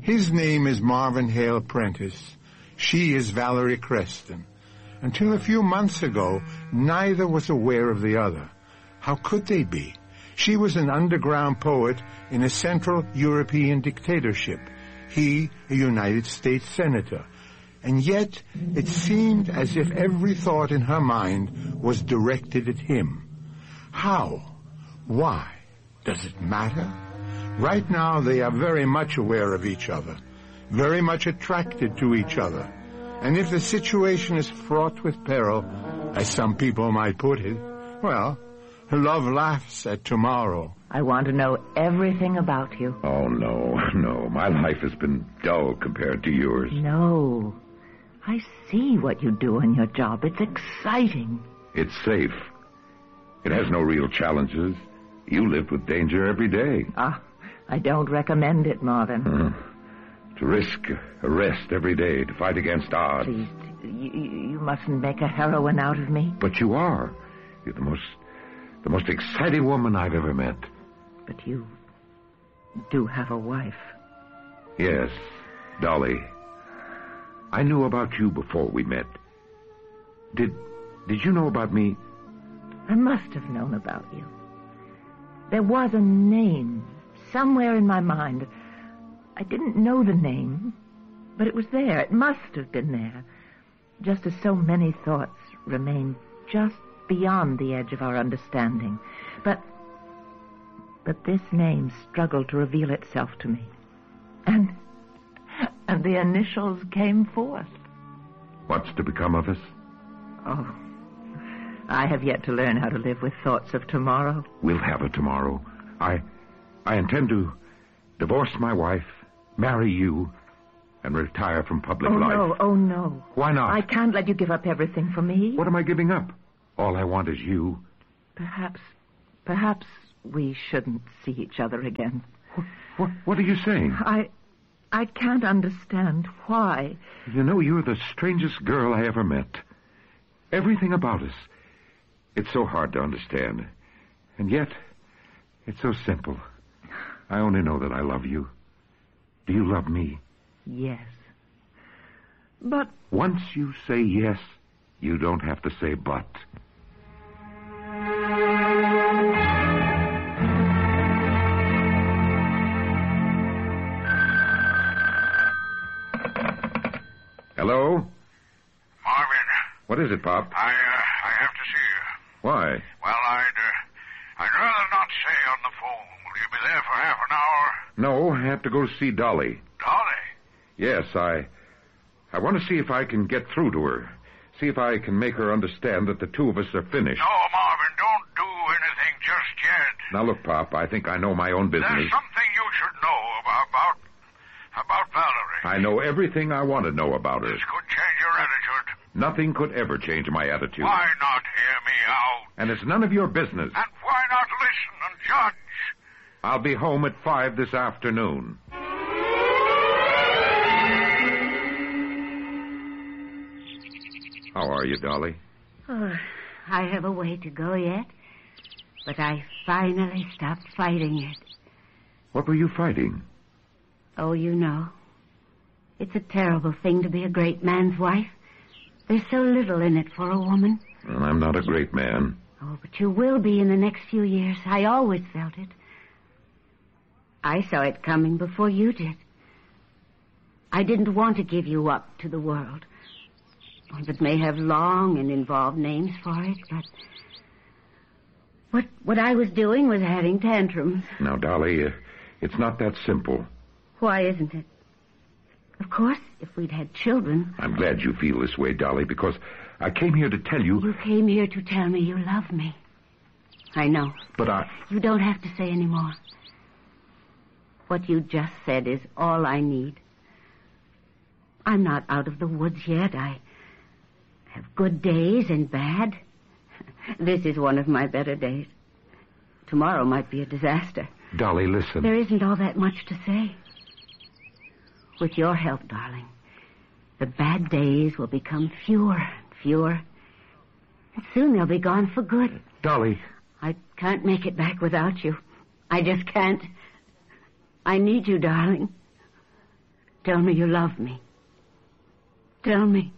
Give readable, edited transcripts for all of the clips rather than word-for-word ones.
His name is Marvin Hale Prentice. She is Valerie Creston. Until a few months ago, neither was aware of the other. How could they be? She was an underground poet in a Central European dictatorship. He, a United States senator. And yet, it seemed as if every thought in her mind was directed at him. How? Why? Does it matter? Right now, they are very much aware of each other, very much attracted to each other. And if the situation is fraught with peril, as some people might put it, well, love laughs at tomorrow. I want to know everything about you. Oh, no. My life has been dull compared to yours. No. I see what you do in your job. It's exciting. It's safe. It has no real challenges. You live with danger every day. I don't recommend it, Marvin. To risk arrest every day, to fight against odds. Please, you mustn't make a heroine out of me. But you are. You're the most exciting woman I've ever met. But you do have a wife. Yes, Dolly. I knew about you before we met. Did you know about me? I must have known about you. There was a name somewhere in my mind. I didn't know the name, but it was there. It must have been there. Just as so many thoughts remain just beyond the edge of our understanding. But this name struggled to reveal itself to me. And the initials came forth. What's to become of us? Oh, I have yet to learn how to live with thoughts of tomorrow. We'll have a tomorrow. I intend to divorce my wife, marry you, and retire from public life. Oh, no. Why not? I can't let you give up everything for me. What am I giving up? All I want is you. Perhaps we shouldn't see each other again. What are you saying? I can't understand why. You know, you're the strangest girl I ever met. Everything about us. It's so hard to understand. And yet, it's so simple. I only know that I love you. Do you love me? Yes. But... Once you say yes, you don't have to say but. Hello? Marvin. What is it, Pop? I have to see you. Why? Well, I'd rather not say on the phone. Will you be there for half an hour? No, I have to go see Dolly. Dolly? Yes, I want to see if I can get through to her. See if I can make her understand that the two of us are finished. No, Marvin, don't do anything just yet. Now, look, Pop, I think I know my own business. There's something you should know about Valerie. I know everything I want to know about her. This could change your attitude. Nothing could ever change my attitude. Why not hear me out? And it's none of your business. And why not listen and judge? I'll be home at 5 this afternoon. How are you, Dolly? Oh, I have a way to go yet, but I finally stopped fighting it. What were you fighting? Oh, you know. It's a terrible thing to be a great man's wife. There's so little in it for a woman. Well, I'm not a great man. Oh, but you will be in the next few years. I always felt it. I saw it coming before you did. I didn't want to give you up to the world. It may have long and involved names for it, but what I was doing was having tantrums. Now, Dolly, it's not that simple. Why isn't it? Of course, if we'd had children... I'm glad you feel this way, Dolly, because I came here to tell you... You came here to tell me you love me. I know. But You don't have to say any more. What you just said is all I need. I'm not out of the woods yet. I have good days and bad. This is one of my better days. Tomorrow might be a disaster. Dolly, listen. There isn't all that much to say. With your help, darling, the bad days will become fewer and fewer. And soon they'll be gone for good. Dolly. I can't make it back without you. I just can't. I need you, darling. Tell me you love me. Tell me.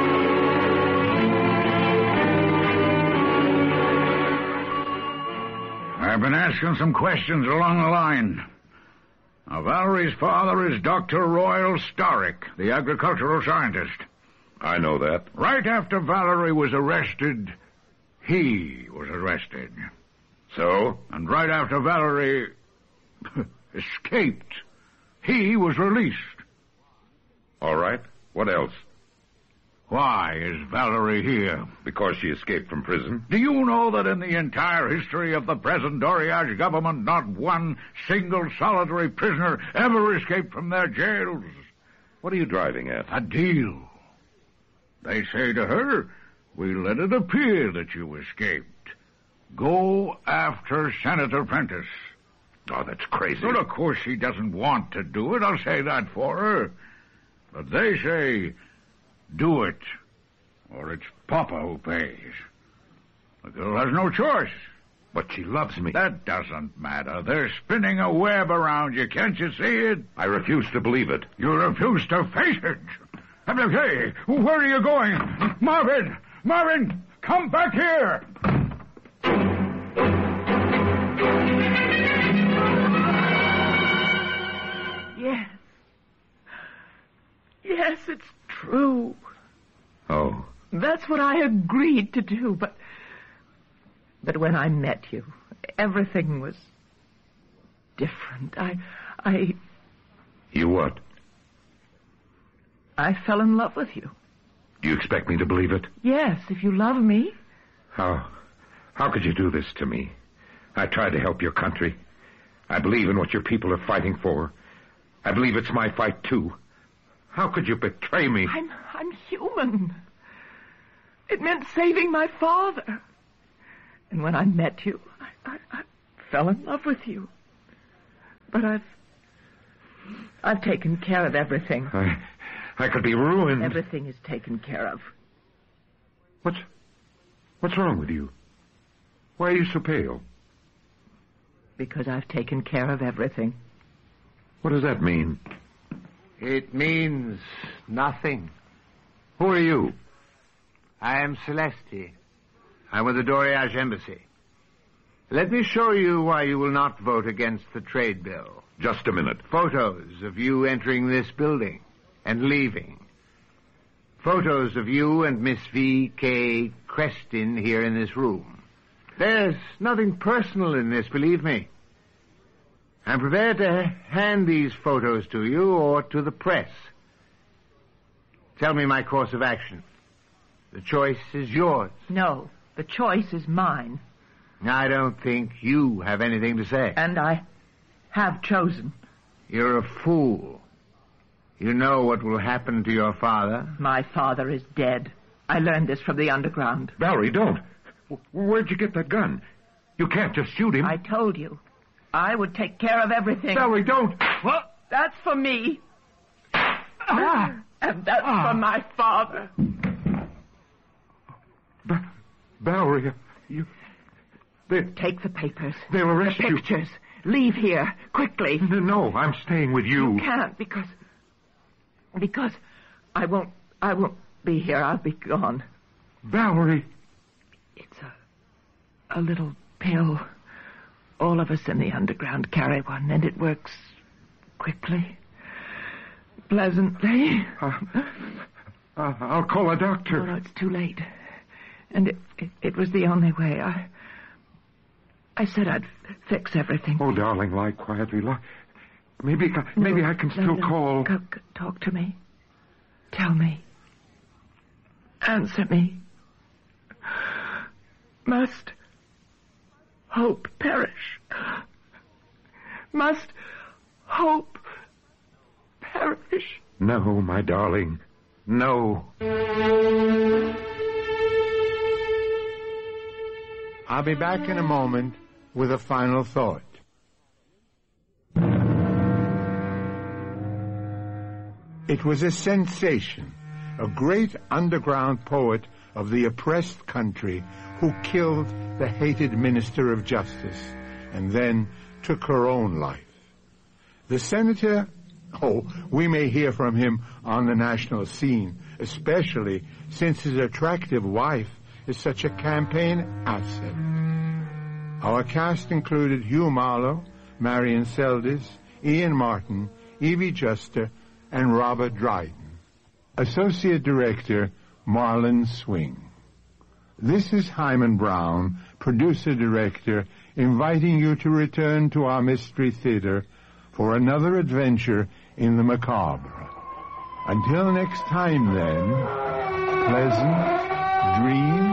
I've been asking some questions along the line. Now, Valerie's father is Dr. Royal Starrick, the agricultural scientist. I know that. Right after Valerie was arrested, he was arrested. So? And right after Valerie escaped, he was released. All right. What else? Why is Valerie here? Because she escaped from prison. Do you know that in the entire history of the present Doriage government, not one single solitary prisoner ever escaped from their jails? What are you driving at? A deal. They say to her, we let it appear that you escaped. Go after Senator Prentice. Oh, that's crazy. Well, of course she doesn't want to do it. I'll say that for her. But they say, do it, or it's Papa who pays. The girl has no choice. But she loves me. That doesn't matter. They're spinning a web around you. Can't you see it? I refuse to believe it. You refuse to face it. Hey, where are you going? Marvin! Marvin! Come back here! Yes. Yes, it's true. Oh. That's what I agreed to do, but when I met you, everything was different. You what? I fell in love with you. Do you expect me to believe it? Yes, if you love me. How could you do this to me? I tried to help your country. I believe in what your people are fighting for. I believe it's my fight, too. How could you betray me? I'm human. It meant saving my father. And when I met you, I fell in love with you. But I've taken care of everything. I could be ruined. Everything is taken care of. What's wrong with you? Why are you so pale? Because I've taken care of everything. What does that mean? It means nothing. Who are you? I am Celeste. I'm with the Doriage Embassy. Let me show you why you will not vote against the trade bill. Just a minute. Photos of you entering this building and leaving. Photos of you and Miss V.K. Creston here in this room. There's nothing personal in this, believe me. I'm prepared to hand these photos to you or to the press. Tell me my course of action. The choice is yours. No, the choice is mine. I don't think you have anything to say. And I have chosen. You're a fool. You know what will happen to your father. My father is dead. I learned this from the underground. Valerie, don't. Where'd you get that gun? You can't just shoot him. I told you. I would take care of everything. Valerie, don't. What? That's for me. And that's for my father. Valerie, you... Take the papers. They'll arrest you. The pictures. Leave here, quickly. No, I'm staying with you. You can't, because I won't be here. I'll be gone. Valerie. It's a little pill. All of us in the underground carry one, and it works quickly, pleasantly. I'll call a doctor. No, it's too late. And it was the only way. I said I'd fix everything. Oh, darling, lie quietly. Maybe I can still call. Talk to me. Tell me. Answer me. Must hope perish? Must hope perish? No, my darling. No. I'll be back in a moment with a final thought. It was a sensation, a great underground poet of the oppressed country who killed the hated minister of justice and then took her own life. The senator Oh, we may hear from him on the national scene, especially since his attractive wife is such a campaign asset. Our cast included Hugh Marlowe, Marion Seldes, Ian Martin, Evie Juster, and Robert Dryden. Associate Director, Marlon Swing. This is Hyman Brown, producer-director, inviting you to return to our Mystery Theater for another adventure in the macabre. Until next time, then, pleasant dreams.